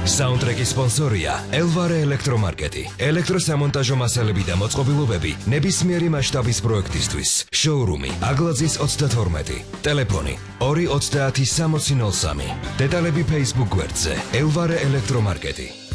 საუნდტრეკის სპონსორია ელვარე ელექტრომარკეტი. ელექტროსამონტაჟო მასალები და მოწყობილობები ნებისმიერი მასშტაბის პროექტისთვის. შოურუმი აგლაძის 32. ტელეფონი 230 6003. დეტალები Facebook გვერდზე ელვარე ელექტრომარკეტი.